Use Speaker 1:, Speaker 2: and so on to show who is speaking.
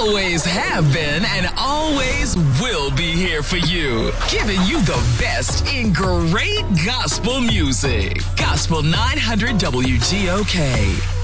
Speaker 1: always have been and always will be here for you, giving you the best in great gospel music. Gospel 900 WGOK.